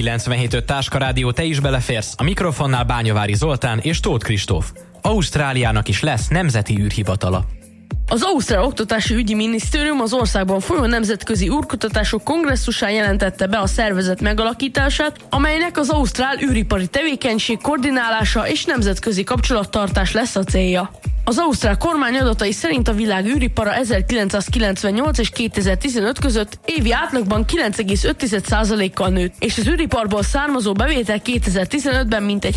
97.5 Táska Rádió, te is beleférsz. A mikrofonnál Bányavári Zoltán és Tóth Kristóf. Ausztráliának is lesz nemzeti űrhivatala. Az Ausztrál Oktatási Ügyi Minisztérium az országban folyó nemzetközi űrkutatások kongresszusán jelentette be a szervezet megalakítását, amelynek az ausztrál űripari tevékenység koordinálása és nemzetközi kapcsolattartás lesz a célja. Az ausztrál kormány adatai szerint a világ űripara 1998 és 2015 között évi átlagban 9,5%-kal nőtt, és az űriparból származó bevétel 2015-ben mintegy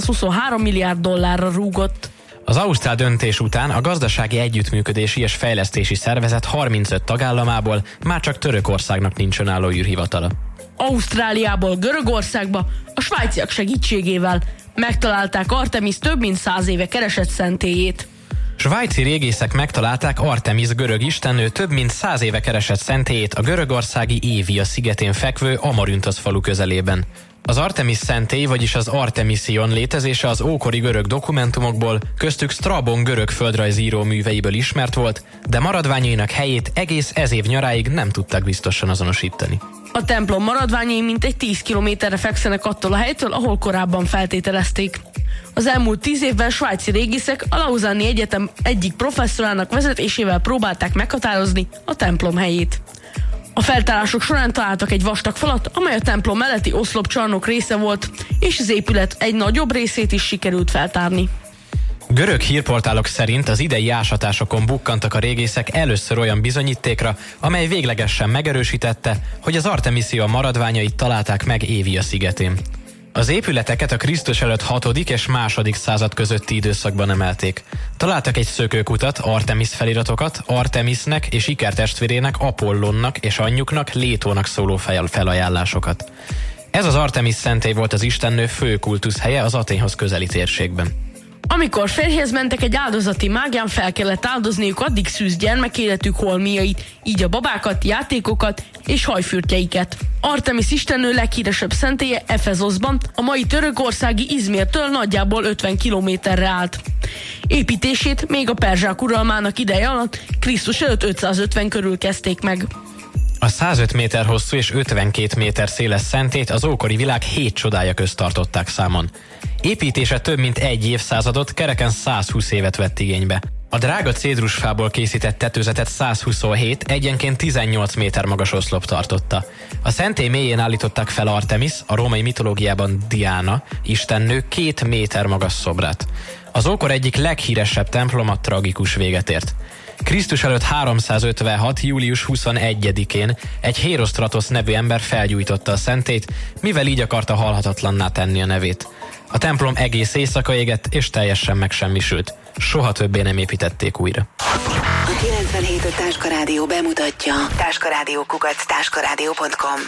323 milliárd dollárra rúgott. Az ausztrál döntés után a Gazdasági Együttműködési és Fejlesztési Szervezet 35 tagállamából már csak Törökországnak nincs önálló űrhivatala. Ausztráliából Görögországba a svájciak segítségével megtalálták Artemis több mint 100 éve keresett szentélyét. Svájci régészek megtalálták Artemis görög istennő több mint 100 éve keresett szentélyét a görögországi Évia szigetén fekvő Amarynthos falu közelében. Az Artemis szentély, vagyis az Artemision létezése az ókori görög dokumentumokból, köztük Strabon görög földrajzíró műveiből ismert volt, de maradványainak helyét egész ez év nyaráig nem tudták biztosan azonosítani. A templom maradványai mintegy 10 kilométerre fekszenek attól a helytől, ahol korábban feltételezték. Az elmúlt 10 évben svájci régészek a Lausanne-i Egyetem egyik professzorának vezetésével próbálták meghatározni a templom helyét. A feltárások során találtak egy vastag falat, amely a templom melletti oszlopcsarnok része volt, és az épület egy nagyobb részét is sikerült feltárni. Görög hírportálok szerint az idei ásatásokon bukkantak a régészek először olyan bizonyítékra, amely véglegesen megerősítette, hogy az Artemision maradványait találták meg Évia szigetén. Az épületeket a Krisztus előtt 6. és 2. század közötti időszakban emelték. Találtak egy szökőkutat, Artemis feliratokat, Artemisnek és ikertestvérének, Apollonnak és anyjuknak, Létónak szóló felajánlásokat. Ez az Artemis szentély volt az istennő fő kultuszhelye az Athénhoz közeli térségben. Amikor férjhez mentek egy áldozati mágián, fel kellett áldozniuk addig szűz gyermekéletük holmiait, így a babákat, játékokat és hajfürtjeiket. Artemis istennő leghíresebb szentélye Efezoszban, a mai törökországi Izmirtől nagyjából 50 kilométerre állt. Építését még a perzsák uralmának ideje alatt Krisztus előtt 550 körül kezdték meg. A 105 méter hosszú és 52 méter széles szentélyt az ókori világ 7 csodája közt tartották számon. Építése több mint egy évszázadot, kereken 120 évet vett igénybe. A drága cédrusfából készített tetőzetet 127, egyenként 18 méter magas oszlop tartotta. A szentély mélyén állították fel Artemis, a római mitológiában Diana, istennő 2 méter magas szobrát. Az ókor egyik leghíresebb temploma tragikus véget ért. Krisztus előtt 356. július 21-én egy Hérosztratosz nevű ember felgyújtotta a szentélyt, mivel így akarta halhatatlanná tenni a nevét. A templom egész éjszaka égett és teljesen megsemmisült. Soha többé nem építették újra. A 97.5 Táska Rádió bemutatja. táskarádió@táskarádió.com